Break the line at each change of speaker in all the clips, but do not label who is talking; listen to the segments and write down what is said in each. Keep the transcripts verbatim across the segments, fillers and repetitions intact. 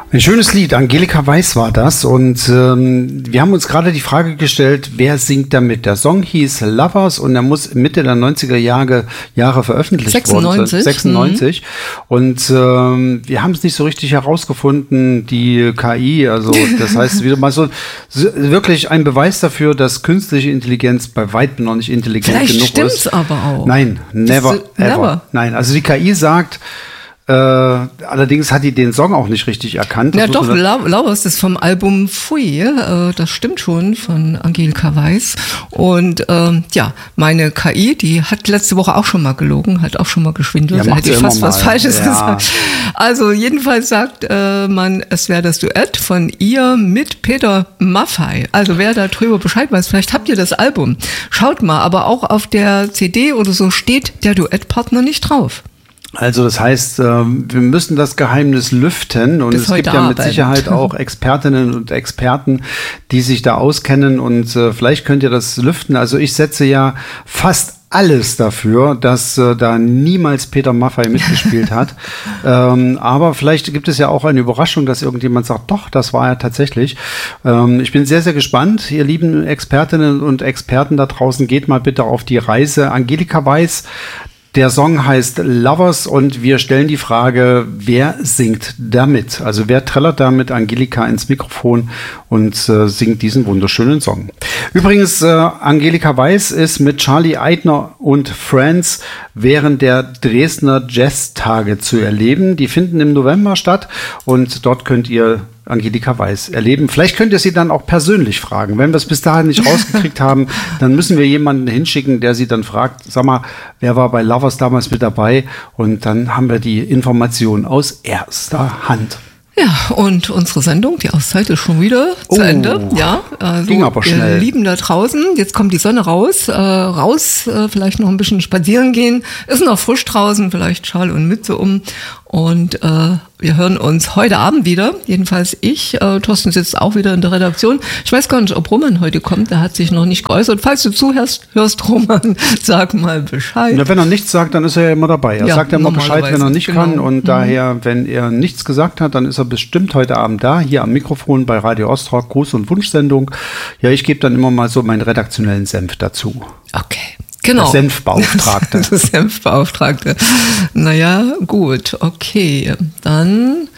Ein schönes Lied, Angelika Weiß war das, und ähm, wir haben uns gerade die Frage gestellt, wer singt damit? Der Song hieß Lovers und er muss Mitte der neunziger Jahre, Jahre veröffentlicht
sechsundneunzig.
worden. sechsundneunzig. Mhm. Und ähm, wir haben es nicht so richtig herausgefunden, die K I, also das heißt wieder mal so, wirklich ein Beweis dafür, dass künstliche Intelligenz bei weitem noch nicht intelligent
Vielleicht
genug
stimmt's
ist.
aber auch.
Nein, never,
Das,
ever.
never.
Nein, also die K I sagt, Äh, allerdings hat die den Song auch nicht richtig erkannt. Das
Ja doch, Lovers ist vom Album Pfui, äh, das stimmt schon, von Angelika Weiß. Und ähm, ja, meine K I, die hat letzte Woche auch schon mal gelogen, hat auch schon mal geschwindelt,
ja,
da hätte ich fast was
mal.
Falsches
ja.
gesagt. Also jedenfalls sagt äh, man, es wäre das Duett von ihr mit Peter Maffay. Also wer da drüber Bescheid weiß, vielleicht habt ihr das Album. Schaut mal, aber auch auf der C D oder so steht der Duettpartner nicht drauf.
Also das heißt, wir müssen das Geheimnis lüften und
Bis
es gibt ja
Abend.
mit Sicherheit auch Expertinnen und Experten, die sich da auskennen und vielleicht könnt ihr das lüften. Also ich setze ja fast alles dafür, dass äh, da niemals Peter Maffay mitgespielt hat. ähm, aber vielleicht gibt es ja auch eine Überraschung, dass irgendjemand sagt, doch, das war er tatsächlich. Ähm, ich bin sehr, sehr gespannt. Ihr lieben Expertinnen und Experten da draußen, geht mal bitte auf die Reise. Angelika Weiß. Der Song heißt Lovers und wir stellen die Frage, wer singt damit? Also wer trällert da mit Angelika ins Mikrofon und äh, singt diesen wunderschönen Song? Übrigens, äh, Angelika Weiß ist mit Charlie Aitner und Friends während der Dresdner Jazztage zu erleben. Die finden im November statt und dort könnt ihr Angelika Weiß erleben. Vielleicht könnt ihr sie dann auch persönlich fragen. Wenn wir es bis dahin nicht rausgekriegt haben, dann müssen wir jemanden hinschicken, der sie dann fragt, sag mal, wer war bei Lovers damals mit dabei? Und dann haben wir die Information aus erster Hand.
Ja, und unsere Sendung, die Auszeit ist schon wieder zu
Oh,
Ende. Ja, also
ging aber schnell.
Ihr Lieben da draußen, jetzt kommt die Sonne raus, äh, raus, äh, vielleicht noch ein bisschen spazieren gehen. Ist noch frisch draußen, vielleicht Schal und Mütze um. Und äh, wir hören uns heute Abend wieder, jedenfalls ich. Äh, Thorsten sitzt auch wieder in der Redaktion. Ich weiß gar nicht, ob Roman heute kommt, der hat sich noch nicht geäußert. Falls du zuhörst, hörst Roman, sag mal Bescheid.
Na, wenn er nichts sagt, dann ist er ja immer dabei. Er
Ja,
sagt ja immer Bescheid, wenn er nicht
genau.
kann. Und
Mhm.
daher, wenn er nichts gesagt hat, dann ist er bestimmt heute Abend da, hier am Mikrofon bei Radio Ostrock, Gruß- und Wunschsendung. Ja, ich gebe dann immer mal so meinen redaktionellen Senf dazu.
Okay. Genau.
Der Senfbeauftragte.
Der Senfbeauftragte. Naja, gut, okay. Dann.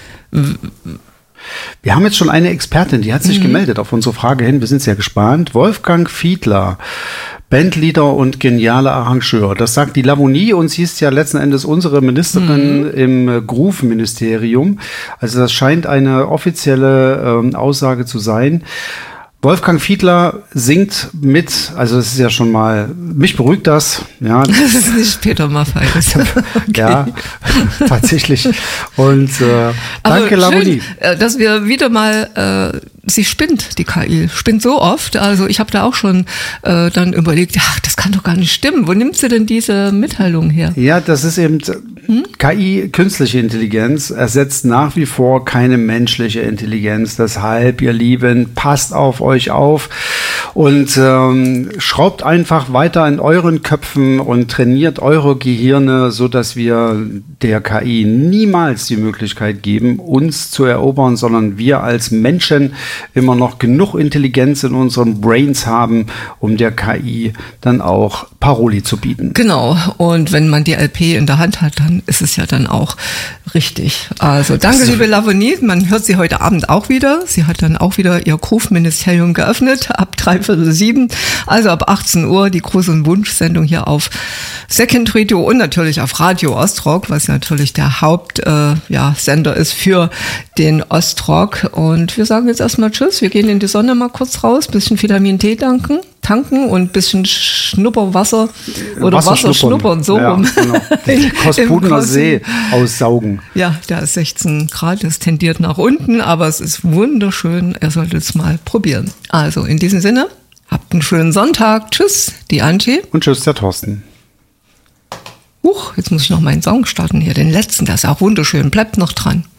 Wir haben jetzt schon eine Expertin, die hat sich mhm. gemeldet auf unsere Frage hin. Wir sind sehr gespannt. Wolfgang Fiedler, Bandleader und genialer Arrangeur. Das sagt die Lavonie und sie ist ja letzten Endes unsere Ministerin mhm. im Groove-Ministerium. Also das scheint eine offizielle ähm, Aussage zu sein. Wolfgang Fiedler singt mit, also das ist ja schon mal, mich beruhigt das. Ja.
Das ist nicht Peter Maffay.
Okay. Ja, tatsächlich. Und äh, danke, Lavonie.
Dass wir wieder mal, äh, sie spinnt, die K I, spinnt so oft. Also ich habe da auch schon äh, dann überlegt, ach, das kann doch gar nicht stimmen. Wo nimmt sie denn diese Mitteilung her?
Ja, das ist eben hm? K I, künstliche Intelligenz, ersetzt nach wie vor keine menschliche Intelligenz. Deshalb, ihr Lieben, passt auf euch auf und ähm, schraubt einfach weiter in euren Köpfen und trainiert eure Gehirne, so dass wir der K I niemals die Möglichkeit geben, uns zu erobern, sondern wir als Menschen immer noch genug Intelligenz in unseren Brains haben, um der K I dann auch Paroli zu bieten.
Genau. Und wenn man die L P in der Hand hat, dann ist es ja dann auch richtig. Also danke, liebe Lavonie. Man hört sie heute Abend auch wieder. Sie hat dann auch wieder ihr Groove-Ministerium geöffnet, ab dreiviertel sieben. Also ab achtzehn Uhr die Gruß- und Wunsch-Sendung hier auf Second Radio und natürlich auf Radio Ostrock, was natürlich der Hauptsender äh, ja, Sender ist für den Ostrock. Und wir sagen jetzt erstmal Tschüss. Wir gehen in die Sonne mal kurz raus, bisschen Vitamin T danken. tanken und ein bisschen Schnupperwasser oder Wasser, Wasser schnuppern, so
ja,
rum.
Genau. Kospudener See aussaugen.
Ja, der ist sechzehn Grad, das tendiert nach unten, aber es ist wunderschön. Ihr solltet es mal probieren. Also in diesem Sinne, habt einen schönen Sonntag. Tschüss, die Angie.
Und tschüss, der Thorsten.
Huch, jetzt muss ich noch meinen Song starten hier, den letzten, der ist auch wunderschön. Bleibt noch dran.